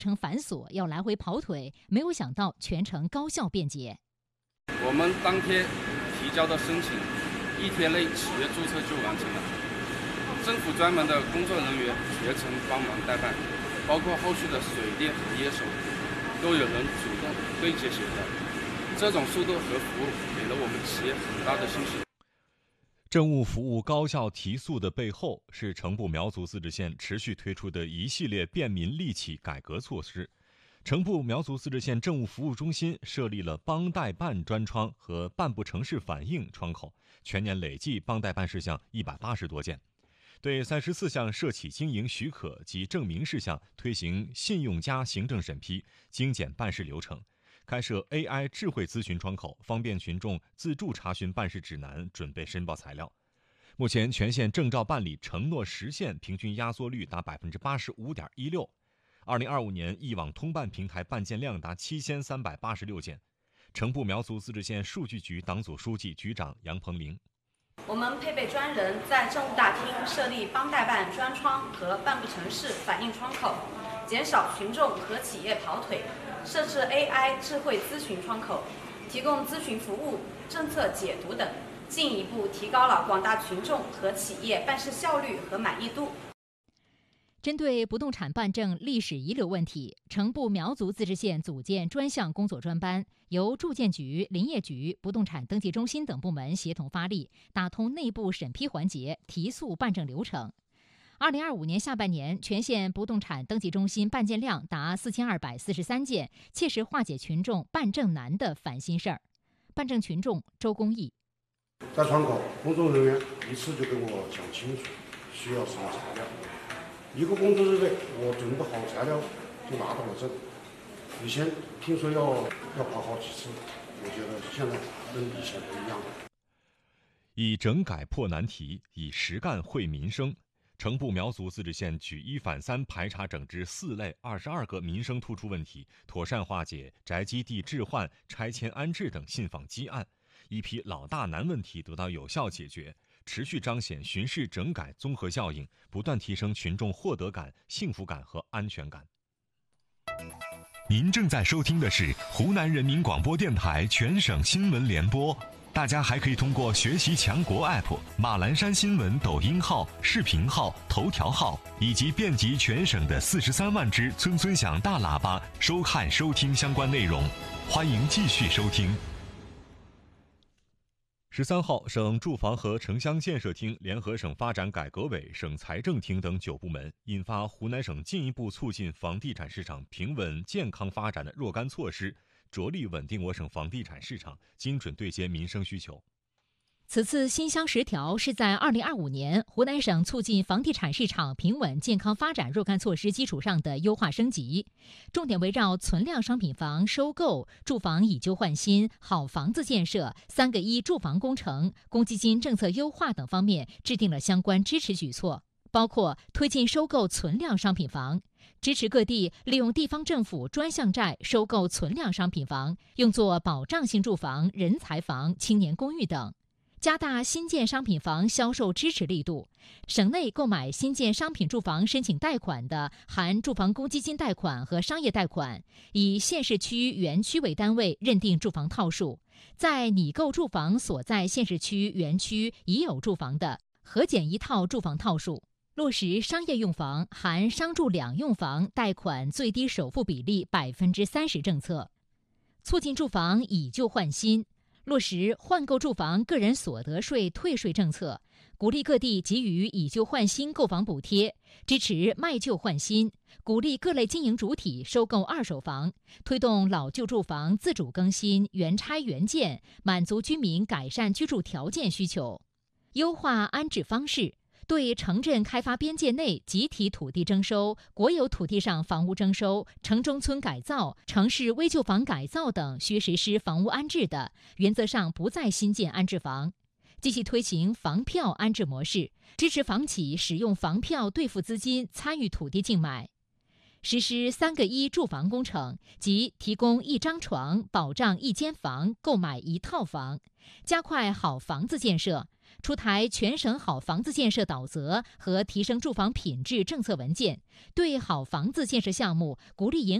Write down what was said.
程繁琐，要来回跑腿，没有想到全程高效便捷。 我们当天提交的申请，1天内企业注册就完成了，政府专门的工作人员全程帮忙代办，包括后续的水电行业手续都有人主动对接协调，这种速度和服务给了我们企业很大的信心。 政务服务高效提速的背后，是成都苗族自治县持续推出的一系列便民利企改革措施。成都苗族自治县政务服务中心设立了帮代办专窗和办不成事反映窗口，全年累计帮代办事项180多件。对34项涉企经营许可及证明事项推行信用加行政审批，精简办事流程。开设 AI 智慧咨询窗口，方便群众自助查询办事指南、准备申报材料。目前全县证照办理承诺实现平均压缩率达 85.16%。2025年一网通办平台办件量达7386件。成都苗族自治县数据局党组书记、局长杨鹏林。 我们配备专人在政务大厅设立帮代办专窗和办不成事反映窗口，减少群众和企业跑腿。设置 AI 智慧咨询窗口，提供咨询服务、政策解读等，进一步提高了广大群众和企业办事效率和满意度。 针对不动产办证历史遗留问题，成都苗族自治县组建专项工作专班，由住建局、林业局、不动产登记中心等部门协同发力，打通内部审批环节，提速办证流程。2025年下半年，全县不动产登记中心办件量达4243件，切实化解群众办证难的烦心事儿。办证群众周公益， 在窗口，工作人员一次就跟我讲清楚需要什么材料，1个工作日内我准备好材料就拿到了证。以前听说要跑好几次，我觉得现在跟以前不一样了。 以整改破难题，以实干惠民生。成都苗族自治县举一反三排查整治4类22个民生突出问题，妥善化解宅基地置换、拆迁安置等信访积案，一批老大难问题得到有效解决，持续彰显巡视整改综合效应，不断提升群众获得感、幸福感和安全感。 您正在收听的是湖南人民广播电台全省新闻联播。大家还可以通过学习强国 App、马栏山新闻抖音号、视频号、头条号以及遍及全省的43万只村村响大喇叭收看收听相关内容。欢迎继续收听。 13号，省住房和城乡建设厅联合省发展改革委、省财政厅等9部门，印发湖南省进一步促进房地产市场平稳健康发展的若干措施，着力稳定我省房地产市场，精准对接民生需求。 此次新乡10条是在2025年湖南省促进房地产市场平稳健康发展若干措施基础上的优化升级，重点围绕存量商品房收购、住房以旧换新、好房子建设、3个1住房工程、公积金政策优化等方面制定了相关支持举措，包括推进收购存量商品房，支持各地利用地方政府专项债收购存量商品房，用作保障性住房、人才房、青年公寓等。加大新建商品房销售支持力度，省内购买新建商品住房申请贷款的，含住房公积金贷款和商业贷款，以县市区园区为单位认定住房套数，在拟购住房所在县市区园区已有住房的，核减1套住房套数。落实商业用房含商住两用房贷款最低首付比例30%政策，促进住房以旧换新。落实换购住房个人所得税退税政策，鼓励各地给予以旧换新购房补贴，支持卖旧换新，鼓励各类经营主体收购二手房，推动老旧住房自主更新、原拆原建，满足居民改善居住条件需求。优化安置方式，对城镇开发边界内集体土地征收、国有土地上房屋征收、城中村改造、城市危旧房改造等需实施房屋安置的，原则上不再新建安置房。积极推行房票安置模式，支持房企使用房票兑付资金参与土地竞买。实施3个1住房工程，即提供1张床、保障1间房、购买1套房，加快好房子建设， 出台全省好房子建设导则和提升住房品质政策文件，对好房子建设项目鼓励